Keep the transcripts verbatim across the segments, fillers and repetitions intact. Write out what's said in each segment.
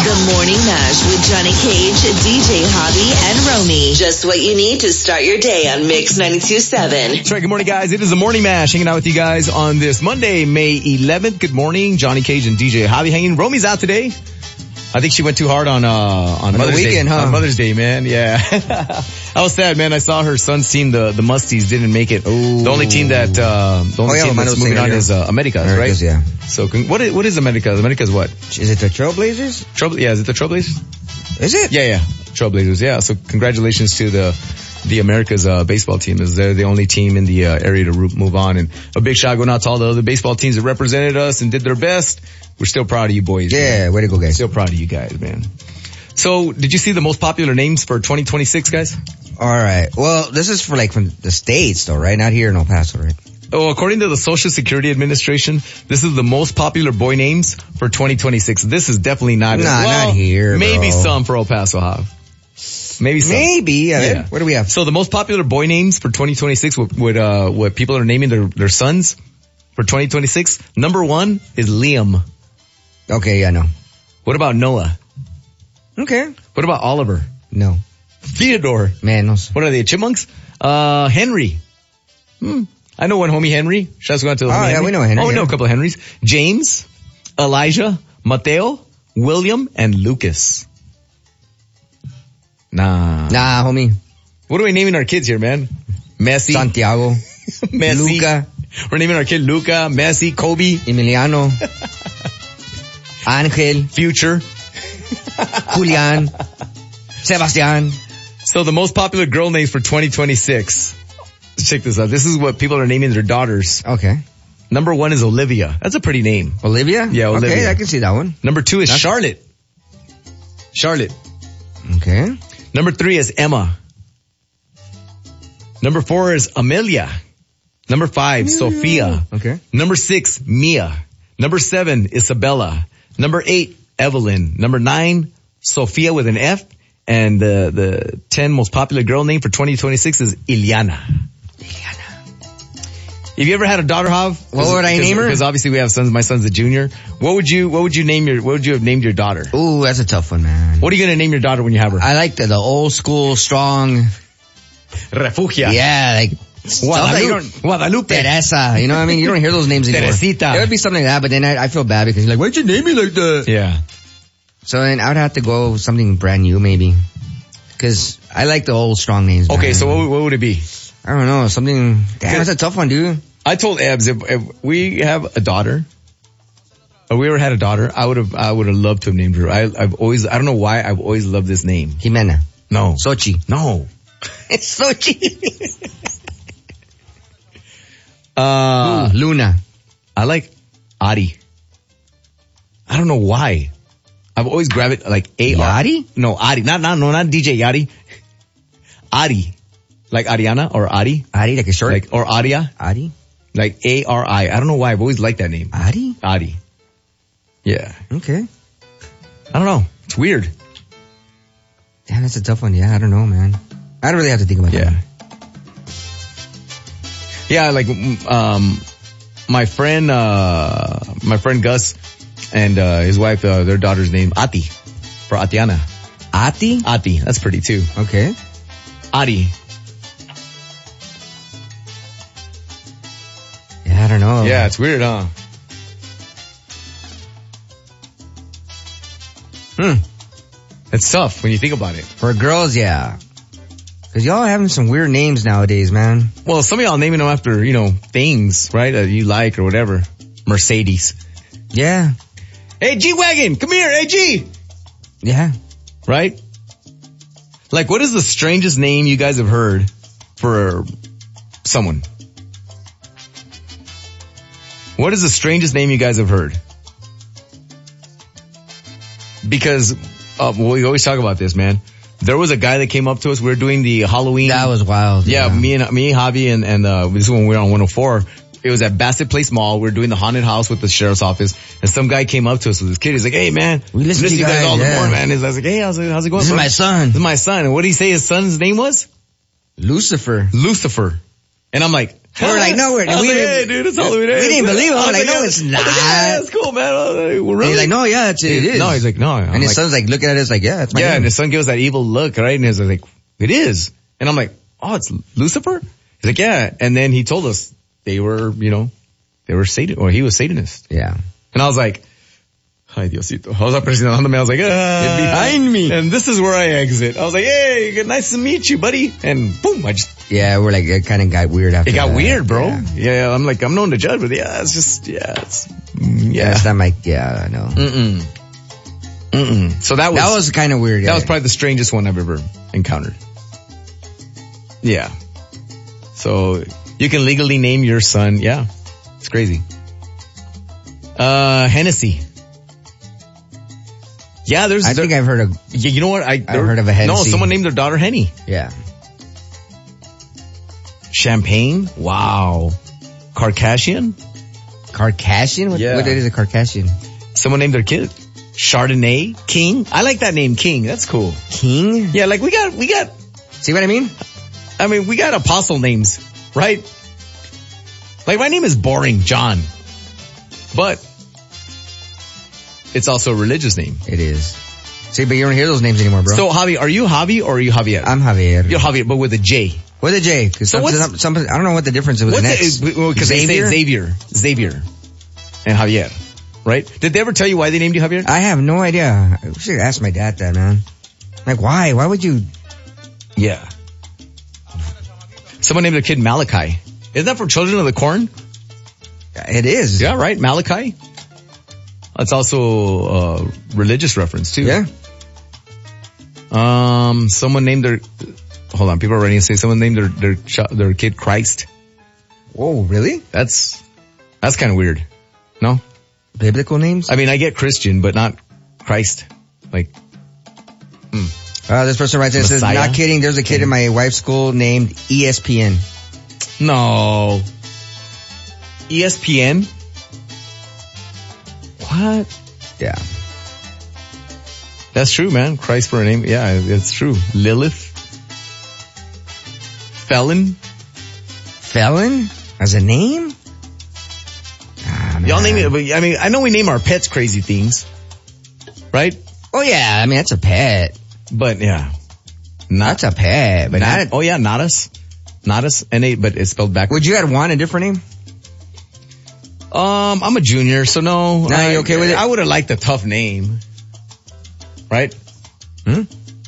The Morning Mash with Johnny Cage, D J Hobby, and Romy. Just what you need to start your day on Mix ninety-two point seven. That's right. Good morning, guys. It is the Morning Mash, hanging out with you guys on this Monday, May eleventh. Good morning. Johnny Cage and D J Hobby hanging. Romy's out today. I think she went too hard on, uh, on, on Mother's weekend, Day. Huh? On Mother's Day, man. Yeah. I was sad, man. I saw her son's team, the, the Musties, didn't make it. Ooh. The only team that, uh, the only oh, yeah, team that's moving on earlier. is, uh, Americas, Americas, right? yeah. So, what is, what is Americas? Americas what? Is it the Trailblazers? Trouble, yeah, is it the Trailblazers? Is it? Yeah, yeah. Trailblazers, yeah. So, congratulations to the, the Americas, uh, baseball team, as they're the only team in the, uh, area to move on. And a big shout going out to all the other baseball teams that represented us and did their best. We're still proud of you boys. Yeah, man. way to go, guys. Still proud of you guys, man. So, did you see the most popular names for twenty twenty-six, guys? All right. Well, this is for like from the States though, right? Not here in El Paso, right? Oh, according to the Social Security Administration, this is the most popular boy names for twenty twenty-six. This is definitely not. Nah, well, not here, Maybe bro. some for El Paso, huh? Maybe some. Maybe. Yeah. Yeah. What do we have? So the most popular boy names for twenty twenty-six, what, what, uh, what people are naming their, their sons for twenty twenty-six, number one is Liam. Okay, yeah, no. What about Noah? Okay. What about Oliver? No. Theodore. Manos. What are they, chipmunks? Uh, Henry. Hmm. I know one homie Henry. Shouts go out to the Oh, homie yeah, Henry. we know Henry, Oh, we know yeah. a couple of Henrys. James, Elijah, Mateo, William, and Lucas. Nah. Nah, homie. What are we naming our kids here, man? Messi. Santiago. Messi. Luca. We're naming our kid Luca, Messi, Kobe. Emiliano. Angel. Future. Julian. Sebastian. So the most popular girl names for twenty twenty-six. Let's check this out. This is what people are naming their daughters. Okay. Number one is Olivia. That's a pretty name. Olivia? Yeah, Olivia. Okay, I can see that one. Number two is That's- Charlotte. Charlotte. Okay. Number three is Emma. Number four is Amelia. Number five, Sophia. Okay. Number six, Mia. Number seven, Isabella. Number eight, Evelyn. Number nine, Sophia with an F. And the, the ten most popular girl name for twenty twenty-six is Iliana. Iliana. Have you ever had a daughter, Hav? What would I name her? Because obviously we have sons. My son's a junior. What would you, what would you name your, what would you have named your daughter? Ooh, that's a tough one, man. What are you going to name your daughter when you have her? I like the, the old school, strong. Refugia. Yeah, like. Guadalupe. You don't, Guadalupe. Teresa. You know what I mean? You don't hear those names anymore. Teresita. It would be something like that, but then I, I feel bad because you're like, why'd you name me like that? Yeah. So then I would have to go with something brand new maybe. Cause I like the old strong names. Okay, man. so what, what would it be? I don't know, something, damn, that's a tough one, dude. I told Ebbs if, if we have a daughter, or we ever had a daughter, I would have, I would have loved to have named her. I, I've always, I don't know why, I've always loved this name. Jimena. No. Sochi. No. It's Sochi. uh, Ooh, Luna. I like Adi. I don't know why. I've always grabbed it like A R. Yadi? No, Adi. Not, not, no, not D J Yadi. Adi. Like Ariana or Adi. Adi, like a short? Like, or Adia. Adi? Like A R I. I don't know why. I've always liked that name. Adi? Adi. Yeah. Okay. I don't know. It's weird. Damn, that's a tough one. Yeah, I don't know, man. I don't really have to think about Yeah. that. Yeah, like, um, my friend, uh, my friend Gus and, uh, his wife, uh, their daughter's name, Ati. For Atiana. Ati? Ati. That's pretty too. Okay. Adi. Yeah, I don't know. Yeah, it's weird, huh? Hmm. It's tough when you think about it. For girls, yeah. Cause y'all having some weird names nowadays, man. Well, some of y'all naming them after, you know, things, right, that you like or whatever. Mercedes. Yeah. Hey, G-Wagon, come here, hey, G! Yeah. Right? Like, what is the strangest name you guys have heard for someone? What is the strangest name you guys have heard? Because, uh, well, we always talk about this, man. There was a guy that came up to us. We were doing the Halloween. That was wild. Yeah, Yeah. me and, me, Javi, and, and, uh, this is when we were on one oh four. It was at Bassett Place Mall. We were doing the haunted house with the sheriff's office. And some guy came up to us with his kid. He's like, hey, man. We listen to you guys, all yeah. the morning, man. He's like, hey, how's it, how's it going? This is bro? my son. This is my son. And what did he say his son's name was? Lucifer. Lucifer. And I'm like, We were like, no, we're, I was we like, didn't, hey, dude, it's Halloween. we didn't believe him. I I'm was like, no, yeah. it's I was not. like, yeah, it's cool, man. I was like, well, really? And he's like, no, yeah, it's, it is. No, he's like, no. I'm and his like, son's like looking at us like, yeah, it's my yeah, name. and his son gives that evil look, right? And he's like, it is. And I'm like, oh, it's Lucifer? He's like, yeah. And then he told us they were, you know, they were Satan, or he was Satanist. Yeah. And I was like, ay, Diosito. I was presionándome. I was like, ah. Get behind me. And this is where I exit. I was like, hey, good, nice to meet you, buddy. And boom, I just, Yeah, we're like, it kind of got weird after it got that. weird, bro. Yeah. Yeah. I'm like, I'm known to judge, but yeah, it's just, yeah, it's, mm, Yeah, yeah. it's not my, yeah, I know. Mm-mm. Mm-mm. So that was, That was kind of weird. that yeah. was probably the strangest one I've ever encountered. Yeah. So you can legally name your son. Yeah. It's crazy. Uh, Hennessy. Yeah, there's. I think there, I've heard of, yeah, you know what? I, I've there, heard of a Hennessy. No, someone named their daughter Henny. yeah. Champagne. Wow. Carcassion. Carcassion? What, Yeah. what is a Carcassion? Someone named their kid Chardonnay King. I like that name, King. That's cool. King? Yeah, like we got, we got, See what I mean? I mean, we got apostle names, right? Like my name is boring, John. But it's also a religious name. It is. See, but you don't hear those names anymore, bro. So Javi, are you Javi or are you Javier? I'm Javier. You're Javier, but with a J. With a J. Cause So some, what's- some, some, I don't know what the difference is with What's an X. Because they say Xavier, Xavier, and Javier, right? Did they ever tell you why they named you Javier? I have no idea. I should ask my dad that, man. Like, why? Why would you? Yeah. Someone named their kid Malachi. Isn't that for Children of the Corn? It is. Yeah, right. Malachi. That's also a religious reference too. Yeah. Um, someone named their. Hold on, people are writing to say someone named their their ch- their kid Christ. Whoa, really? That's that's kind of weird. No, Biblical names? I mean I get Christian, but not Christ. Like, Uh, this person writes in and says, Messiah? not kidding, there's a kid in my wife's school named E S P N. no. E S P N. What? Yeah. That's true, man. Christ for a name. Yeah, it's true. Lilith. Felon. Felon? As a name? Ah, man. Y'all name it, but I mean, I know we name our pets crazy things, right? Oh yeah, I mean, that's a pet. But yeah, not. That's a pet, but not, not, oh yeah, not us, not us. N A, but it's spelled backwards. would you add one a different name? Um, I'm a junior, so no. Nah, I, you okay with it? I would have liked a tough name, right? Hmm?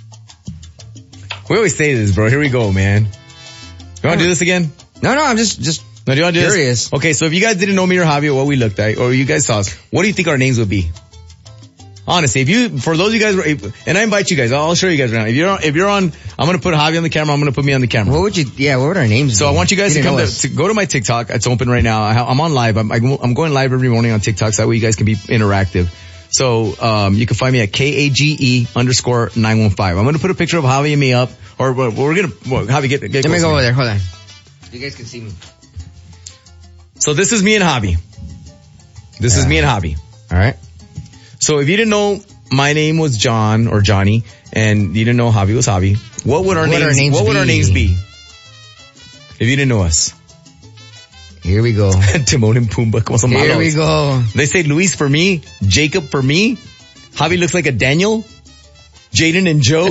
We always say this, bro. Here we go, man. You want to do this again? No, no, I'm just, just, No, do you want to do Curious. this? Okay, so if you guys didn't know me or Javi or what we looked like, or you guys saw us, what do you think our names would be? Honestly, if you, for those of you guys, if, and I invite you guys, I'll show you guys right now. If you're on, if you're on, I'm gonna put Javi on the camera, I'm gonna put me on the camera. what would you, yeah, what would our names So be? I want you guys to didn't come know to, us. to go to my TikTok. It's open right now. I, I'm on live. I'm, I'm going live every morning on TikTok, so that way you guys can be interactive. So, um, you can find me at K A G E underscore nine one five. I'm gonna put a picture of Javi and me up, or we're, we're gonna, well, Javi, get, get Let me close to go me. over there, hold on. You guys can see me. So this is me and Javi. This is Yeah. me and Javi. Alright. So if you didn't know my name was John or Johnny, and you didn't know Javi was Javi, what would our What names, our names what would our be? names be? If you didn't know us. Here we go. Timon and Pumbaa, como son Here malos. we go. They say Luis for me, Jacob for me, Javi looks like a Daniel, Jaden and Joe.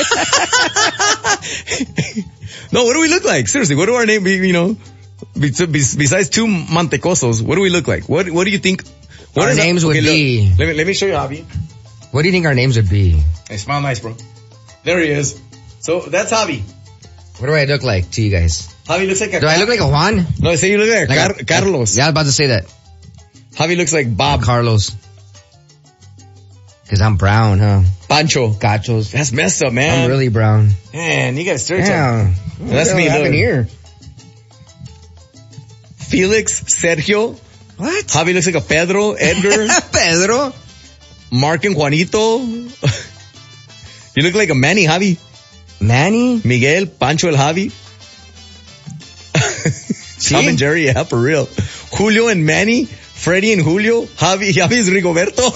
No, what do we look like? Seriously, what do our name be, you know, besides two mantecosos, what do we look like? What, what do you think? What Our is names that? would Okay, be- look, let me, let me show you Javi. What do you think our names would be? Hey, smile nice, bro. There he is. So that's Javi. What do I look like to you guys? Javi looks like a... Do I look like a Juan? No, say you look like, Like a a- Car- Carlos. Yeah, I was about to say that. Javi looks like Bob. Carlos. Cause I'm brown, huh? Pancho. Gachos. That's messed up, man. I'm really brown. Man, you got a stereotype. Yeah. That's What me, the hell happened look. here? Felix, Sergio. What? Javi looks like a Pedro, Edgar, Pedro. Mark and Juanito. You look like a Manny, Javi. Manny. Miguel, Pancho el Javi. Tom and Jerry, yeah, for real. Julio and Manny. Freddy and Julio. Javi, Javi is Rigoberto.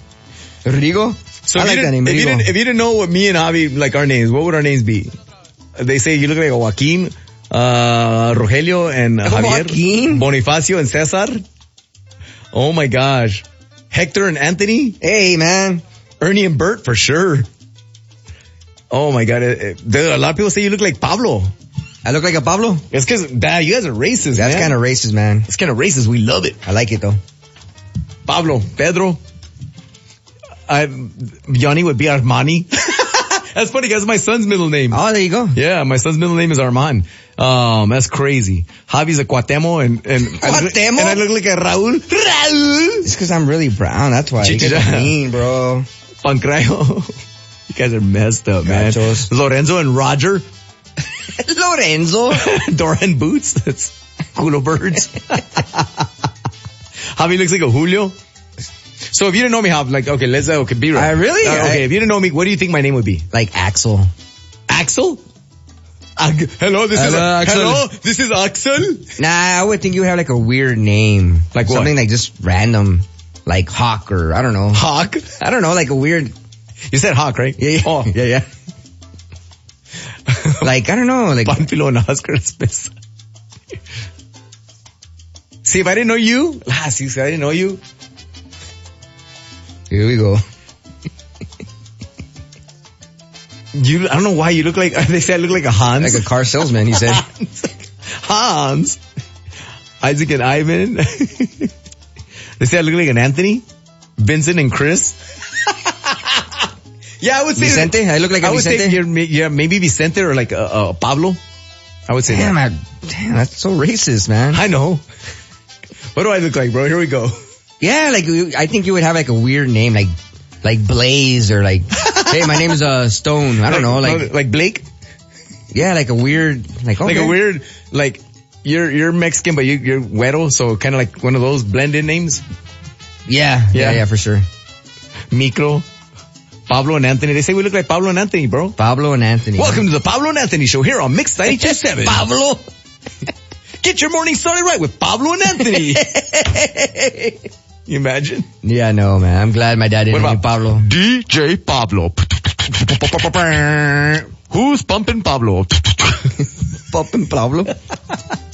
Rigo. So I if, like you that didn't, name, if, you Rigo. didn't, if you didn't know what me and Javi, like our names, what would our names be? they say you look like a Joaquin, uh, Rogelio and Javier. Joaquin? Bonifacio and Cesar. Oh my gosh. Hector and Anthony. Hey, man. Ernie and Bert for sure. Oh my God. It, it, there, a lot of people say you look like Pablo. I look like a Pablo? It's cause, Dad, you guys are racist, That's man. kind of racist, man. It's kind of racist. We love it. I like it, though. Pablo, Pedro. I, Yanni would be Armani. That's funny, guys. My son's middle name. Oh, there you go. Yeah, my son's middle name is Arman. Um, that's crazy. Javi's a Cuauhtémoc and, and, Cuauhtémoc? and I look like a Raul. Raul! It's because I'm really brown. That's why. You guys are mean, bro. Pancrayo. You guys are messed up, man. Gachos. Lorenzo and Roger. Lorenzo. Dora and Boots. That's Culo Birds. Javi looks like a Julio. So if you didn't know me, Javi, like, okay, let's, uh, okay, be right. I really? Uh, okay, I, if you didn't know me, what do you think my name would be? Like Axel. Axel? Ag- hello, this Hello, is, uh, Axel. hello, this is Axel. Nah, I would think you would have like a weird name. Like what? Something like just random. Like Hawk or, I don't know. Hawk? I don't know, like a weird. You said Hawk, right? Yeah, yeah. Oh. yeah, yeah. Like, I don't know, like. Panfilo and Oscar Espesa. See, if I didn't know you, ah, see, if I didn't know you. Here we go. You, I don't know why you look like, they say I look like a Hans. Like a car salesman, he said. Hans. Isaac and Ivan. They say I look like an Anthony. Vincent and Chris. Yeah, I would say. Vicente? I look like a I would Vicente? say you're, yeah, maybe Vicente or like a, a Pablo. I would say Damn, that. I, damn, that's so racist, man. I know. What do I look like, bro? Here we go. Yeah, like, you- I think you would have like a weird name, like, like Blaze or like, hey, my name is, uh, Stone. I don't know, like, like Blake? yeah, like a weird, like, okay. Like a weird, like, you're, you're Mexican, but you, you're güero, so kind of like one of those blend-in names. Yeah, yeah, Yeah. yeah, for sure. Micro. Pablo and Anthony. They say we look like Pablo and Anthony, bro. Pablo and Anthony. Welcome to the Pablo and Anthony show here on Mix ninety-two point seven. Pablo. Get your morning started right with Pablo and Anthony. You imagine? Yeah, no, man. I'm glad my dad didn't What name me about Pablo. D J Pablo? Who's pumping Pablo? Poppin' Pablo.